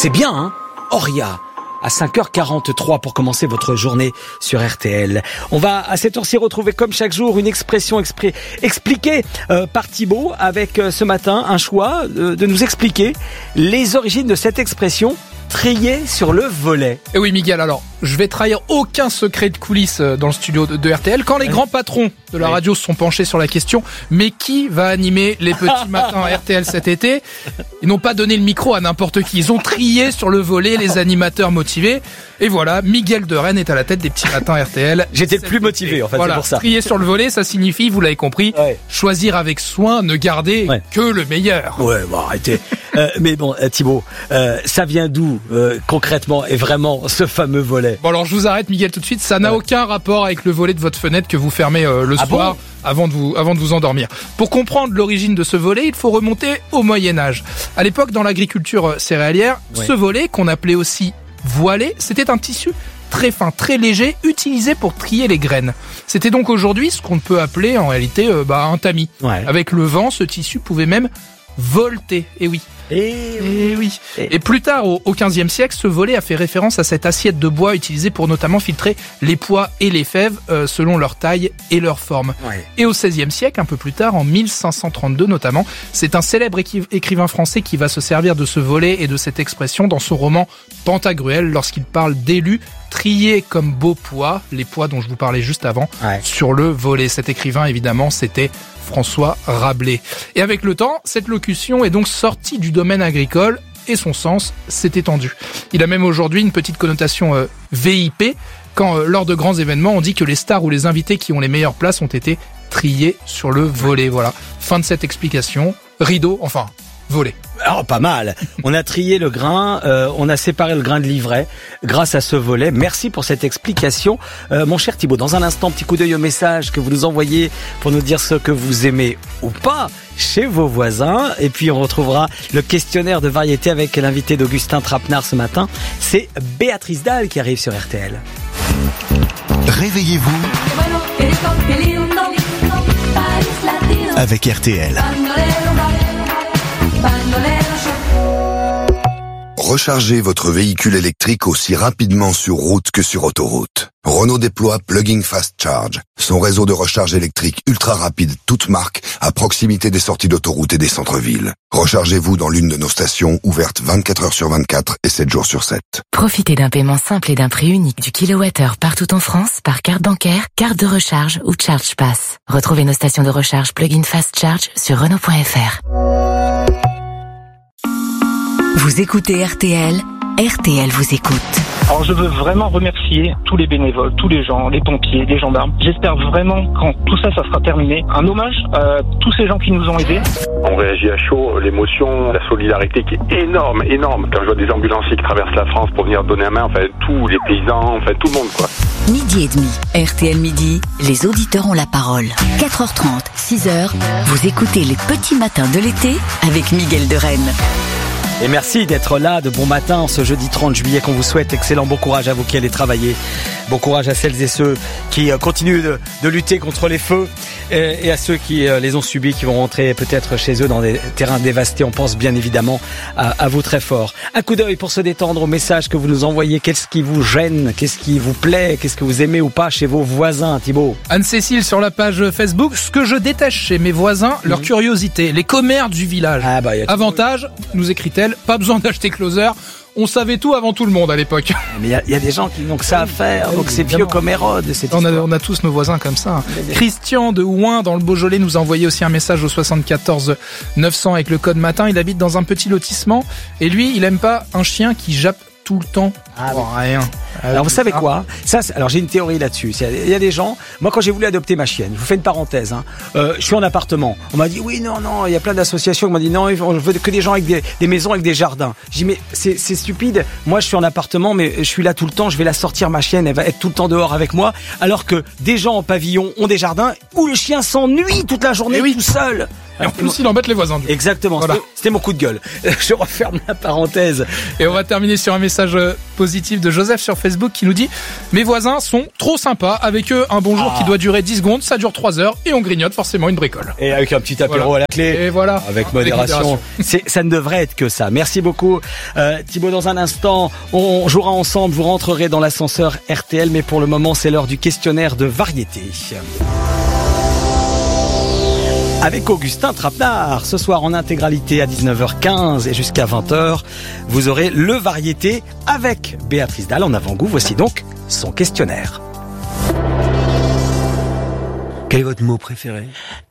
C'est bien, hein? Oria, à 5h43 pour commencer votre journée sur RTL. On va à cette heure-ci retrouver comme chaque jour une expression expliquée par Thibaut avec ce matin un choix de nous expliquer les origines de cette expression trier sur le volet. Et oui Miguel, alors je vais trahir aucun secret de coulisses dans le studio de RTL. Quand les grands patrons de la radio se sont penchés sur la question, mais qui va animer les petits matins RTL cet été? Ils n'ont pas donné le micro à n'importe qui. Ils ont trié sur le volet les animateurs motivés. Et voilà, Miguel de Rennes est à la tête des petits matins RTL. J'étais le plus motivé en fait, voilà, c'est pour ça. Trier sur le volet, ça signifie, vous l'avez compris, choisir avec soin, ne garder que le meilleur. Ouais, bon arrêtez. Mais bon Thibaut, ça vient d'où concrètement et vraiment ce fameux volet? Bon alors je vous arrête Miguel tout de suite, ça n'a aucun rapport avec le volet de votre fenêtre que vous fermez le soir avant de vous endormir. Pour comprendre l'origine de ce volet, il faut remonter au Moyen-Âge. À l'époque, dans l'agriculture céréalière, ce volet, qu'on appelait aussi voilé, c'était un tissu très fin, très léger, utilisé pour trier les graines. C'était donc aujourd'hui ce qu'on peut appeler en réalité un tamis. Avec le vent, ce tissu pouvait même volter. Et oui. Et plus tard, au XVe siècle, ce volet a fait référence à cette assiette de bois utilisée pour notamment filtrer les pois et les fèves selon leur taille et leur forme. Et au XVIe siècle, un peu plus tard, en 1532 notamment, c'est un célèbre écrivain français qui va se servir de ce volet et de cette expression dans son roman Pantagruel lorsqu'il parle d'élus triés comme beaux pois, les pois dont je vous parlais juste avant, sur le volet. Cet écrivain, évidemment, c'était François Rabelais. Et avec le temps, cette locution est donc sortie du domaine agricole et son sens s'est étendu. Il a même aujourd'hui une petite connotation VIP quand, lors de grands événements, on dit que les stars ou les invités qui ont les meilleures places ont été triés sur le volet. Voilà. Fin de cette explication. Rideau, enfin, volet. Oh, pas mal. On a trié le grain, on a séparé le grain de l'ivraie grâce à ce volet. Merci pour cette explication. Mon cher Thibaut, dans un instant, petit coup d'œil au message que vous nous envoyez pour nous dire ce que vous aimez ou pas chez vos voisins. Et puis on retrouvera le questionnaire de variété avec l'invité d'Augustin Trapenard ce matin. C'est Béatrice Dalle qui arrive sur RTL. Réveillez-vous avec RTL. Rechargez votre véhicule électrique aussi rapidement sur route que sur autoroute. Renault déploie Plug-in Fast Charge, son réseau de recharge électrique ultra rapide, toute marque, à proximité des sorties d'autoroute et des centres-villes. Rechargez-vous dans l'une de nos stations ouvertes 24 heures sur 24 et 7 jours sur 7. Profitez d'un paiement simple et d'un prix unique du kilowattheure partout en France par carte bancaire, carte de recharge ou Charge Pass. Retrouvez nos stations de recharge Plug-in Fast Charge sur Renault.fr. Vous écoutez RTL, RTL vous écoute. Alors je veux vraiment remercier tous les bénévoles, tous les gens, les pompiers, les gendarmes. J'espère vraiment quand tout ça sera terminé, un hommage à tous ces gens qui nous ont aidés. On réagit à chaud, l'émotion, la solidarité qui est énorme. Quand je vois des ambulanciers qui traversent la France pour venir donner la main, tous les paysans, tout le monde quoi. Midi et demi, RTL Midi, les auditeurs ont la parole. 4h30, 6h, vous écoutez les petits matins de l'été avec Miguel de Rennes. Et merci d'être là de bon matin ce jeudi 30 juillet qu'on vous souhaite. Excellent bon courage à vous qui allez travailler. Bon courage à celles et ceux qui continuent de lutter contre les feux et à ceux qui les ont subis, qui vont rentrer peut-être chez eux dans des terrains dévastés. On pense bien évidemment à vous très fort. Un coup d'œil pour se détendre au message que vous nous envoyez. Qu'est-ce qui vous gêne? Qu'est-ce qui vous plaît? Qu'est-ce que vous aimez ou pas chez vos voisins, Thibaut? Anne-Cécile sur la page Facebook. Ce que je déteste chez mes voisins, leur curiosité. Les commères du village. Avantage, nous écrit-elle, pas besoin d'acheter Closer. On savait tout avant tout le monde à l'époque. Mais il y a des gens qui n'ont que ça à faire. Donc c'est vieux comme Hérode. On a tous nos voisins comme ça. Christian de Houin dans le Beaujolais nous a envoyé aussi un message au 74 900 avec le code matin. Il habite dans un petit lotissement et lui, il aime pas un chien qui jappe tout le temps. Rien. Alors vous savez quoi? Alors j'ai une théorie là-dessus. Il y a des gens. Moi quand j'ai voulu adopter ma chienne, je vous fais une parenthèse. Je suis en appartement. On m'a dit oui non. Il y a plein d'associations qui m'ont dit non. On veut que des gens avec des maisons avec des jardins. J'ai dit mais c'est stupide. Moi je suis en appartement, mais je suis là tout le temps. Je vais la sortir ma chienne. Elle va être tout le temps dehors avec moi. Alors que des gens en pavillon ont des jardins où le chien s'ennuie toute la journée tout seul. Et en plus, il embête les voisins. Exactement, voilà. C'était mon coup de gueule. Je referme la parenthèse. Et on va terminer sur un message positif de Joseph sur Facebook qui nous dit « Mes voisins sont trop sympas. Avec eux, un bonjour qui doit durer 10 secondes, ça dure 3 heures et on grignote forcément une bricole. » Et avec un petit apéro à la clé. Et voilà. Avec modération. Ça ne devrait être que ça. Merci beaucoup. Thibaut, dans un instant, on jouera ensemble. Vous rentrerez dans l'ascenseur RTL. Mais pour le moment, c'est l'heure du questionnaire de variété. Avec Augustin Trapenard, ce soir en intégralité à 19h15 et jusqu'à 20h, vous aurez le variété avec Béatrice Dalle en avant-goût. Voici donc son questionnaire. Quel est votre mot préféré ?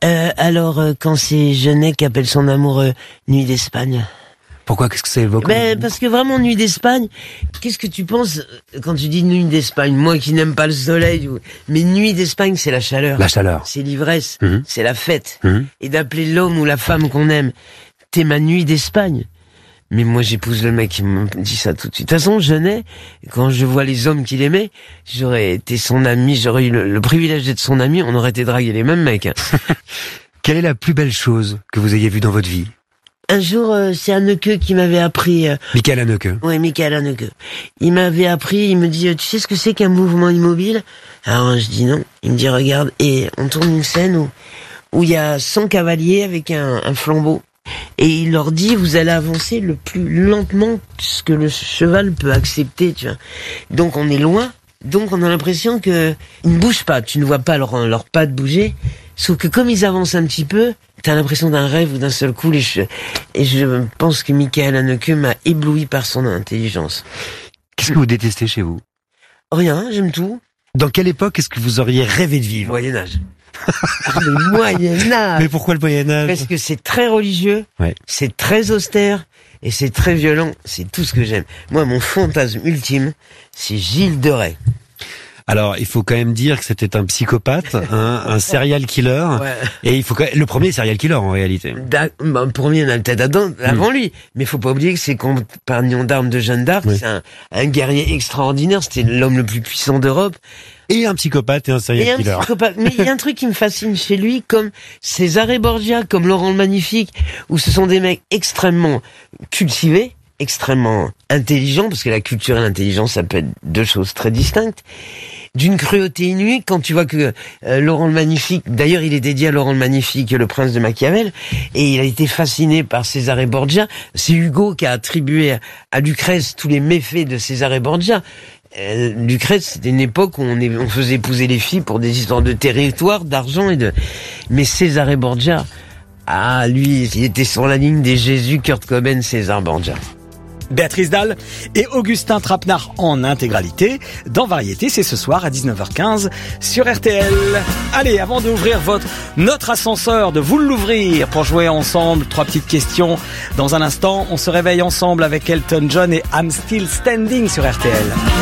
Quand c'est Jeunet qui appelle son amoureux Nuit d'Espagne. Pourquoi ? Qu'est-ce que ça évoque ? Parce que vraiment, Nuit d'Espagne, qu'est-ce que tu penses quand tu dis Nuit d'Espagne ? Moi qui n'aime pas le soleil, mais Nuit d'Espagne, c'est la chaleur. La chaleur. C'est l'ivresse, c'est la fête. Et Et d'appeler l'homme ou la femme qu'on aime, t'es ma Nuit d'Espagne. Mais moi, j'épouse le mec qui me dit ça tout de suite. De toute façon, Jeunet, quand je vois les hommes qu'il aimait, j'aurais été son ami, j'aurais eu le privilège d'être son ami, on aurait été dragués les mêmes mecs. Quelle est la plus belle chose que vous ayez vue dans votre vie ? Un jour, c'est Haneke qui m'avait appris... Michael Haneke. Oui, Michael Haneke. Il m'avait appris, il me dit, tu sais ce que c'est qu'un mouvement immobile ? Alors, je dis non. Il me dit, regarde, et on tourne une scène où il y a 100 cavaliers avec un flambeau. Et il leur dit, vous allez avancer le plus lentement que le cheval peut accepter, tu vois. Donc, on est loin. Donc, on a l'impression que ils ne bougent pas. Tu ne vois pas leurs pattes bouger. Sauf que comme ils avancent un petit peu, t'as l'impression d'un rêve ou d'un seul coup. Et je pense que Michael Haneke m'a ébloui par son intelligence. Qu'est-ce que vous détestez chez vous ? Rien, j'aime tout. Dans quelle époque est-ce que vous auriez rêvé de vivre ? Moyen-Âge. Le Moyen-Âge. Mais pourquoi le Moyen-Âge ? Parce que c'est très religieux, c'est très austère et c'est très violent. C'est tout ce que j'aime. Moi, mon fantasme ultime, c'est Gilles de Rais. Alors, il faut quand même dire que c'était un psychopathe, un serial killer. Ouais. Et il faut le premier serial killer en réalité. Le premier, on a peut-être avant lui. Mais faut pas oublier que c'est compagnon d'armes de Jeanne d'Arc. Oui. C'est un guerrier extraordinaire. C'était l'homme le plus puissant d'Europe. Et un psychopathe et un serial killer. Mais il y a un truc qui me fascine chez lui, comme César Borgia, comme Laurent le Magnifique, où ce sont des mecs extrêmement cultivés, extrêmement intelligents, parce que la culture et l'intelligence, ça peut être deux choses très distinctes, d'une cruauté inouïe. Quand tu vois que Laurent le Magnifique, d'ailleurs il est dédié à Laurent le Magnifique, le prince de Machiavel, et il a été fasciné par César Borgia. C'est Hugo qui a attribué à Lucrèce tous les méfaits de César Borgia. Lucrèce, c'était une époque où on faisait épouser les filles pour des histoires de territoire, d'argent mais César Borgia, lui, il était sur la ligne des Jésus, Kurt Cobain, César Borgia. Béatrice Dalle et Augustin Trapenard en intégralité dans Variété, c'est ce soir à 19h15 sur RTL. Allez, avant d'ouvrir notre ascenseur, de vous l'ouvrir pour jouer ensemble, 3 petites questions. Dans un instant, on se réveille ensemble avec Elton John et I'm Still Standing sur RTL.